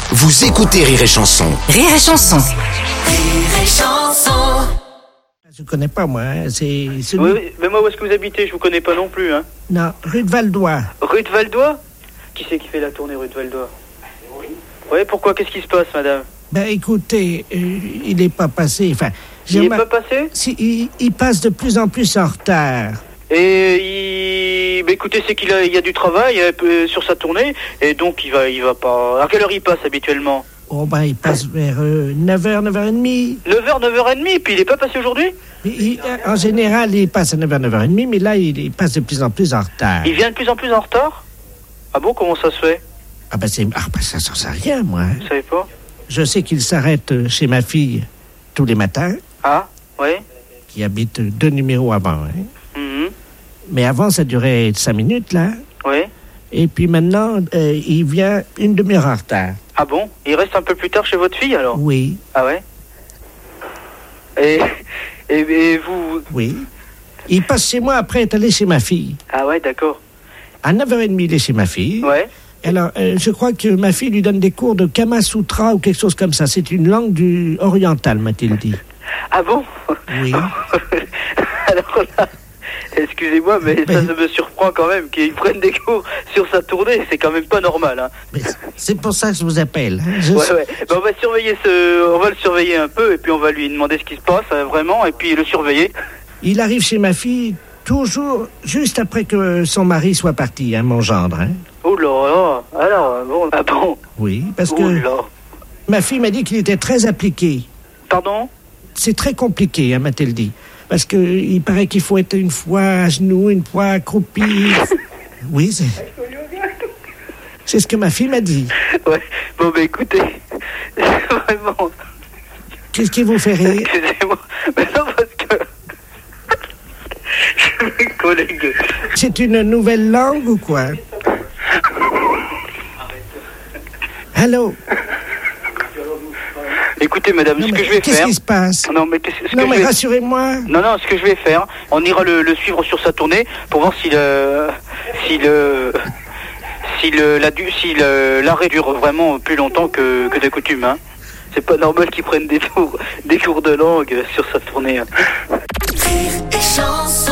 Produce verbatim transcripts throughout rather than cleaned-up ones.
Vous écoutez Rire et Chanson. Rire et Chanson. Rire et Chanson. Je connais pas, moi. Hein. C'est celui... Oui, mais moi, où est-ce que vous habitez? Je vous connais pas non plus. Hein. Non, rue de Valdois. Rue de Valdois? Qui c'est qui fait la tournée rue de Valdois? Oui. Oui, pourquoi? Qu'est-ce qui se passe, madame? Ben, écoutez, euh, il n'est pas passé. Enfin, il n'est ma... pas passé? Si, il, il passe de plus en plus en retard. Et il... Ben, écoutez, c'est qu'il a, il y a du travail euh, sur sa tournée, et donc il va, il va pas... À quelle heure il passe habituellement? Oh, ben, il passe vers euh, neuf heures, neuf heures trente. neuf heures, neuf heures trente, puis il n'est pas passé aujourd'hui? Il, en général, il passe à neuf heures, neuf heures trente, mais là, il, il passe de plus en plus en retard. Il vient de plus en plus en retard? Ah bon, comment ça se fait? Ah ben, c'est... ah, ben ça, ça sert à rien, moi. Hein. Vous savez pas? Je sais qu'il s'arrête chez ma fille tous les matins. Ah, oui. Qui habite deux numéros avant, hein. Mm-hmm. Mais avant, ça durait cinq minutes, là. Oui. Et puis maintenant, euh, il vient une demi-heure en retard. Ah bon? Il reste un peu plus tard chez votre fille, alors? Oui. Ah ouais? Et, et, et vous... Oui. Il passe chez moi après être allé chez ma fille. Ah ouais, d'accord. À neuf heures trente, il est chez ma fille. Ouais. Alors, euh, je crois que ma fille lui donne des cours de Kama Sutra ou quelque chose comme ça. C'est une langue du oriental, m'a-t-il dit. Ah bon? Oui. Alors là... Excusez-moi, mais, mais ça, ça me surprend quand même qu'il prenne des cours sur sa tournée. C'est quand même pas normal. Hein. Mais c'est pour ça que je vous appelle. Hein. Je... Ouais, ouais. Ben, on va surveiller ce, on va le surveiller un peu et puis on va lui demander ce qui se passe euh, vraiment et puis le surveiller. Il arrive chez ma fille toujours juste après que son mari soit parti, hein, mon gendre. Hein. Oh là là. Alors bon, ah bon. Oui, parce oh que là. Ma fille m'a dit qu'il était très appliqué. Pardon? C'est très compliqué, hein, m'a-t-elle dit. Parce que il paraît qu'il faut être une fois à genoux, une fois accroupi. Oui, c'est... c'est ce que ma fille m'a dit. Ouais, bon, ben écoutez, vraiment... Qu'est-ce qui vous fait rire? Excusez-moi, mais non, parce que... Mes collègues... C'est une nouvelle langue ou quoi? Allô? Écoutez, madame, non, ce que je vais qu'est-ce faire... Qu'est-ce qui se passe? Non, mais, qu'est-ce, ce non, que mais je vais... rassurez-moi. Non, non, ce que je vais faire, on ira le, le suivre sur sa tournée pour voir si le... Si le... Si le... La, si le, l'arrêt dure vraiment plus longtemps que, que de coutume, hein. C'est pas normal qu'ils prennent des cours, des cours de langue sur sa tournée. Hein. Rire et Chanson.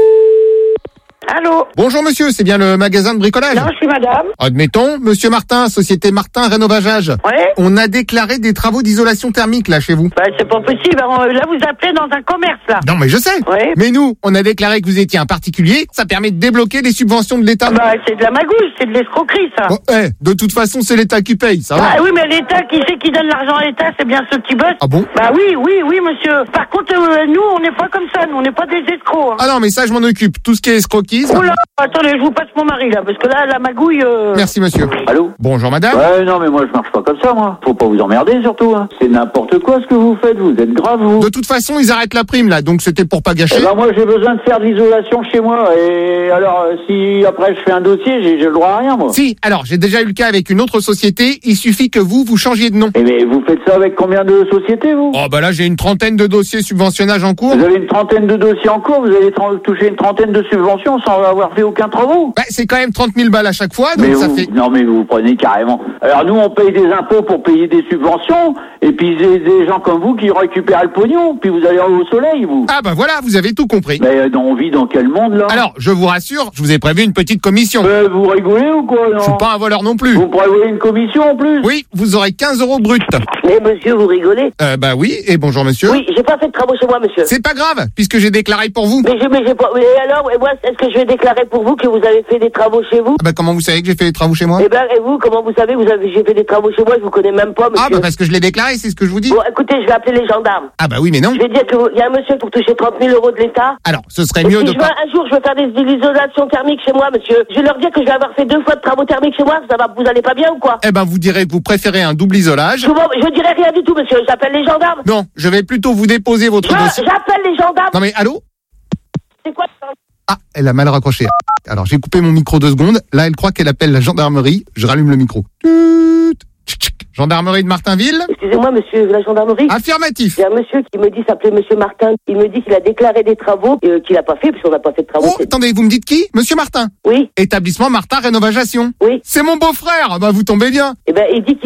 Allô? Bonjour monsieur, c'est bien le magasin de bricolage? Non, je suis madame. Admettons, monsieur Martin, société Martin Rénovageage. Ouais? On a déclaré des travaux d'isolation thermique là chez vous. Bah c'est pas possible, là vous appelez dans un commerce là. Non mais je sais. Ouais. Mais nous, on a déclaré que vous étiez un particulier, ça permet de débloquer les subventions de l'État. Bah c'est de la magouille, c'est de l'escroquerie ça. Bon, eh, de toute façon c'est l'État qui paye, ça va? Ah oui mais l'État, qui c'est qui donne l'argent à l'État? C'est bien ceux qui bossent. Ah bon? Bah oui, oui, oui monsieur. Par contre, euh, nous on n'est pas comme ça, nous on n'est pas des escrocs. Hein. Ah non mais ça je m'en occupe, tout ce qui est escroquisme. Oula, attendez, je vous passe mon mari là, parce que là la magouille... Euh... Merci monsieur. Allô? Bonjour madame. Ouais, non, mais moi je marche pas comme ça, moi. Faut pas vous emmerder surtout, hein. C'est n'importe quoi ce que vous faites, vous êtes grave, vous. De toute façon ils arrêtent la prime là, donc c'était pour pas gâcher. Eh ben moi j'ai besoin de faire de l'isolation chez moi, et alors euh, si après je fais un dossier, j'ai, j'ai le droit à rien, moi. Si, alors j'ai déjà eu le cas avec une autre société, il suffit que vous, vous changiez de nom. Eh mais vous faites ça avec combien de sociétés, vous? Oh bah là j'ai une trentaine de dossiers subventionnage en cours. Vous avez une trentaine de dossiers en cours, vous allez tra- toucher une trentaine de subventions sans avoir fait aucun travaux. Bah c'est quand même trente mille balles à chaque fois, donc Mais ça vous, fait... non mais vous prenez carrément. Alors nous on paye des impôts pour payer des subventions, et puis des, des gens comme vous qui récupèrent le pognon, puis vous allez au soleil, vous. Ah bah voilà, vous avez tout compris. Mais euh, on vit dans quel monde là? Alors, je vous rassure, je vous ai prévu une petite commission. Euh, vous rigolez ou quoi, non? Je suis pas un voleur non plus. Vous prévoyez une commission en plus? Oui, vous aurez quinze euros brut. Mais monsieur, vous rigolez? Euh, bah oui, et bonjour monsieur. Oui, j'ai pas fait de travaux chez moi monsieur. C'est pas grave, puisque j'ai déclaré pour vous. Mais je, mais j'ai pas... Et alors, et moi, est-ce que je vais déclarer pour vous que vous avez fait des travaux chez vous? Ah bah comment vous savez que j'ai fait les travaux chez moi? Eh ben, et vous, comment vous savez, vous avez, j'ai fait des travaux chez moi, je vous connais même pas, monsieur. Ah bah parce que je l'ai déclaré, c'est ce que je vous dis. Bon, écoutez, je vais appeler les gendarmes. Ah bah oui, mais non. Je vais dire qu'il y a un monsieur pour toucher trente mille euros de l'État. Alors, ce serait Et mieux si de je pas... veux, un jour, je veux faire des, de l'isolation thermique chez moi, monsieur. Je vais leur dire que je vais avoir fait deux fois de travaux thermiques chez moi, ça va, vous allez pas bien ou quoi? Eh ben vous direz que vous préférez un double isolage. Je, je dirai rien du tout, monsieur, j'appelle les gendarmes. Non, je vais plutôt vous déposer votre Je, dossier. j'appelle les gendarmes. Non mais allô? C'est quoi? Ah, elle a mal raccroché. Alors j'ai coupé mon micro deux secondes. Là, elle croit qu'elle appelle la gendarmerie. Je rallume le micro. Tut, tchic, tchic. Gendarmerie de Martinville. Excusez-moi, monsieur, la gendarmerie. Affirmatif. Il y a un monsieur qui me dit s'appeler monsieur Martin. Il me dit qu'il a déclaré des travaux euh, qu'il a pas fait, puisqu'on n'a pas fait de travaux. Oh, attendez, vous me dites qui? Monsieur Martin. Oui, Établissement Martin Rénovageation. oui. C'est mon beau-frère. Bah vous tombez bien. Eh ben, il dit qu'il